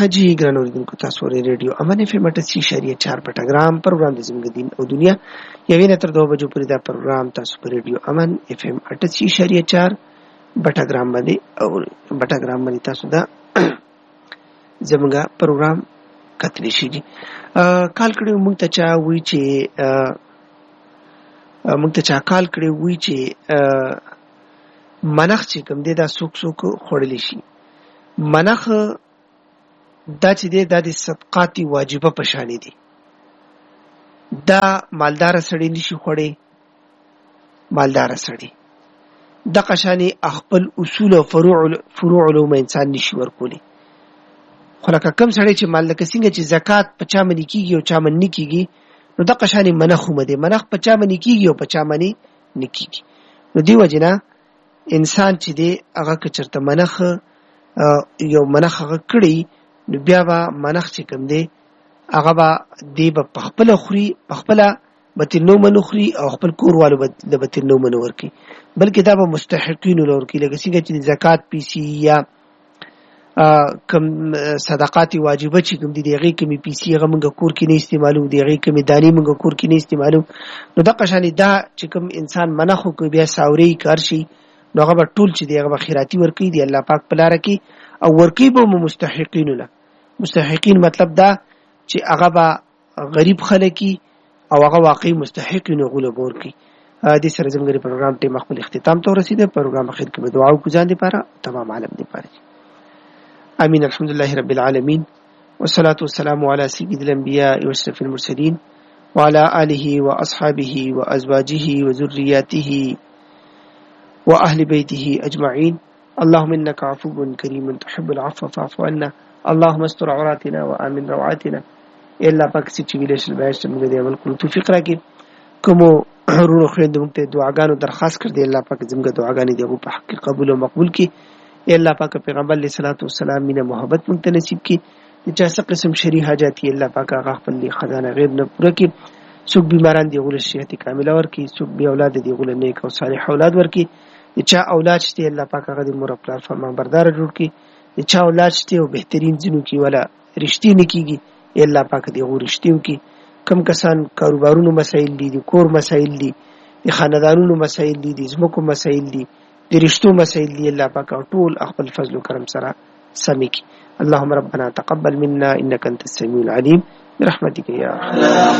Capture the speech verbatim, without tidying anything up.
حاجی ګران اوریدونکو تاسو ورې ریډیو امن اف ام اٹھاسی اشاریه چار پټګرام پروګرام د زموږ دین او دنیا یوې نه تر دوه بجو پورې دا پروګرام تاسو په ریډیو امن اف ام اٹھاسی اشاریه چار پټګرام باندې او پټګرام باندې تاسو دا زموږ پروګرام کتلی شي. کال کړي مونږ ته چا وی چې مونږ ته چا کال کړي وی چې منخ چې کوم دی دا سوک سوک خوړلی شي. منخ دا چې دی دا د صدقاتي واجبه په شانې دی. دا مالدار سړی نشي خوړی، مالدار سړی دغه شانې خپل اصول او فروع فروع علوم انسان نشي ورکولی. خو لکه کوم سړی چې مال لکه څنګه چې زکات په چا باندې کیږي او چا باندې نه کیږي، نو دغه شانې منخ هم دی. منخ په چا باندې کیږي او په چا باندې نه کیږي. نو دی وجنه انسان چې دی هغه که چېرته منخ یو منخ هغه کړی، نو بیا به منخ چې کوم دی هغه به دی به په خپله خوري، په خپله به ترنو منو خوري او خپل کور والو به به ترنو منو ورکړي، بلکې دا به مستحقینو له ورکړي. لکه څنګه چې د زکات پیسې یا کم صدقات واجبه چې کوم دي د هغې کمې پیسې هغه موږ کور کې نه استعمالو، د هغې کمې دانې موږ کور کې نه استعمالو. نو دغه شانې دا چې کوم انسان منخ وکړي بیا ساورې کار شي، نو هغه به ټول چې دی هغه به خیراتي ورکوي د الله پاک په لاره کې، او ورکوي به مو مستحقینو له. مستحقین مطلب دا چې هغه به غریب خلک او هغه واقعي مستحقینو هغو له به ورکوي. دې سره زموږ د پروګرام ټیم خپل اختتام ته ورسېده. پروګرام اخر کې به دعا وکړو ځان دپاره تمام عالم دپاره. امين. الحمد لله رب العالمين والصلاة والسلام على سيد الأنبياء وأشرف المرسلين وعلى آله وأصحابه وأزواجه وذرياته وأهل بيته أجمعين. اللهم إنك عفو كريم تحب العفو فاعف عنا. اللهم استر عوراتنا وآمن روعاتنا. إلا پاک سچ ویلش البایش موږ دې عمل کولو توفیق راکړي. کوم ورونو خويندو موږ ته دعاګانو درخواست کړ دې الله پاک زموږ دعاګانې دې په حق قبول او مقبول کړي. الله پاک پیغمبر علیه الصلاۃ والسلام مینه محبت موږ ته نصیب کړي. چې څه قسم شری حاجات یې الله پاک هغه خپل خزانه غیب نه پوره کړي. څوک بیماران دي غول صحت کامله ورکړي، څوک بی اولاد دي غول نیک او صالح اولاد ورکړي. چا اولاد شته الله پاک هغه د مور خپل فرمان بردار جوړ کړي. چا اولاد شته او بهترین ځینو کې ولا رښتې نه کیږي، الله پاک دې غو رښتیو کې. کم کسان کاروبارونو مسایل دي، د کور مسایل دي، د خاندانونو مسایل دي، د ځمکو مسایل دي، د رشتو مسایل دي، الله پاک ټول خپل فضل او کرم سره سمې کړي. اللهم ربنا تقبل منا انك انت السميع العليم برحمتك يا